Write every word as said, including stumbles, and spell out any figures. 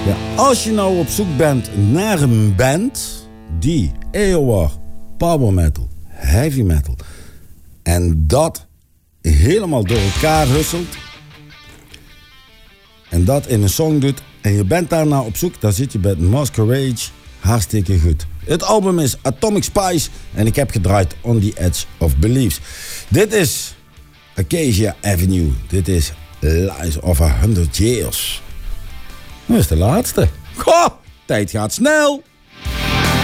Ja, als je nou op zoek bent naar een band die A O R, power metal, heavy metal en dat helemaal door elkaar husselt en dat in een song doet en je bent daarna op zoek, dan zit je bij Masquerade hartstikke goed. Het album is Atomic Spice en ik heb gedraaid On The Edge of Beliefs. Dit is Acacia Avenue. Dit is Lies of a Hundred Years. Dat is de laatste. Goh, tijd gaat snel.